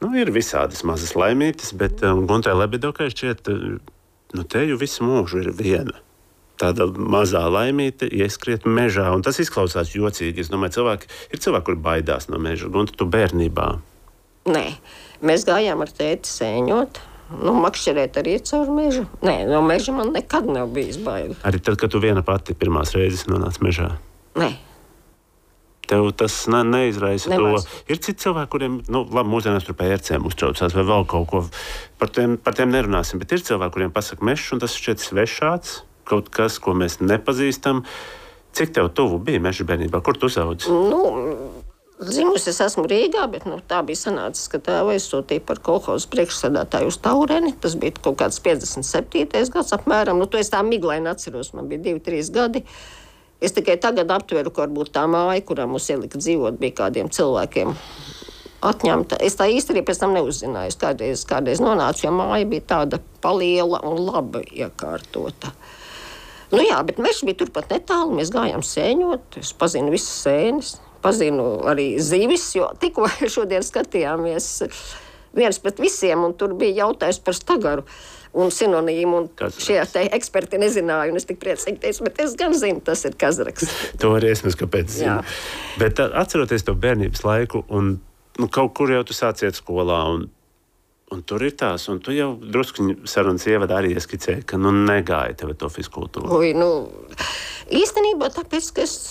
ir visādas mazas laimītes, bet Guntai Lebidokai šķiet, te jau visu mūžu ir viena. Tāda mazā laimīte ieskriet mežā, un tas izklausās jocīgi. Es domāju, ir cilvēki, kuri baidās no meža. Gunta, tu bērnībā? Nē, mēs gājām ar tēti sēņot. Makšķerēt arī caur mežu. Nē, no meža man nekad nav bijis baili. Arī tad, kad tu viena pati pirmās reizes nonāc mežā? Nē. Tev tas neizraisa Nemaz. to. Ir citi cilvēki, kuriem, labi, mūsdienās tur pērcēm uztraucās vai vēl kaut ko. Par tiem nerunāsim, bet ir cilvēki, kuriem pasaka mežs, un tas šķiet svešāds, kaut kas, ko mēs nepazīstam. Cik tev tuvu bija meža bērnībā? Kur tu uzaugi? Dzimusi es esmu Rīgā, bet tā bija sanācis, ka tēva aizsūtīja par kolhozu priekšsēdētāju uz Taureni. Tas bija kaut kāds 57. gads apmēram. To es tā miglaini atceros, man bija 2-3 gadi. Es tikai tagad aptveru, ka varbūt tā māja, kurā mums ielika dzīvot, bija kādiem cilvēkiem atņemta. Es tā īsti arī pēc tam neuzzināju. Kādreiz nonācu, jo māja bija tāda paliela un labi iekārtota. Jā, bet mežs bija turpat netālu. Mēs gājām sēņot. Es pazinu visas sēnes. Pazinu arī zivis, jo tikko šodien skatījāmies viens pret visiem, un tur bija jautājums par stagaru un sinonīmu. Šie eksperti nezināja, un es tik priecīgi teicu, bet es gan zinu, tas ir kazraks. To arī es nezinu, kāpēc zinu. Bet atceroties to bērnības laiku, un kaut kur jau tu sāciet skolā, un tur ir tās, un tu jau drusku sarunas ievadā arī ieskicēji, ka negāja tev to fizkultūru. Īstenībā tāpēc, ka es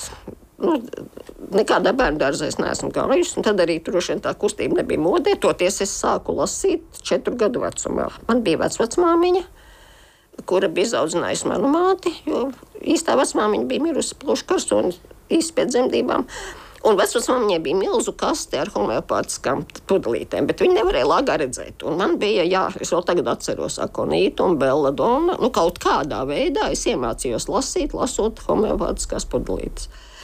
nekādā bērnu dārzā neesmu gājusi, un tad arī droši vien tā kustība nebija modē. Toties es sāku lasīt 4 gadu vecumā. Man bija vecmāmiņa, kura bija izaudzinājusi manu māti, jo īstā vecmāmiņa bija mirusi plušu karsoni īsti pēc dzemdībām. Un vecmāmiņai bija milzu kaste ar homeopātiskām pudelītēm, bet viņi nevarēja lāgā redzēt. Un man bija, es vēl tagad atceros akonītu un belladonna. Kaut kādā veidā es iemācījos lasīt, lasot homeopātiskās pudelītes.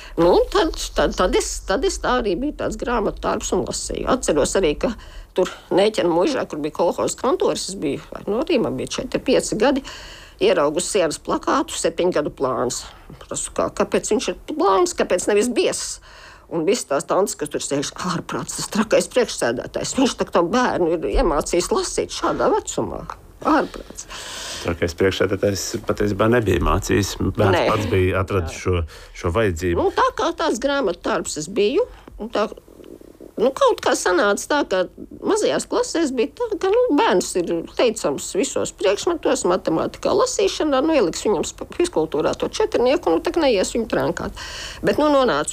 Tad es tā arī biju tāds grāmatu tārps un lasīju. Atceros arī, ka tur Nēķena muižā, kur bija kolhozas kantors, es biju, arī man bija 4-5 gadi, ieraugu uz sienas plakātu 7 gadu plāns. Prasu, kāpēc viņš ir plāns, kāpēc nevis biesas? Un viss tās tantes, kas tur sēž ārprāts, tas trakais priekšsēdētājs, viņš tā bērnu ir iemācījis lasīt šādā vecumā. Ārprāts. Trakais priekšsēdētājs patiesībā nebija mācījis. Bērns pats bija atradis šo vajadzību. Tā kā tās grāmatu tārps es biju, un tā, kaut kā sanāca tā, ka mazajās klasēs bija tā, ka bērns ir teicams visos priekšmetos, matemātikā, lasīšanā, ieliks viņam fizkultūrā to 4, tā neies viņu trankāt. Bet nonācu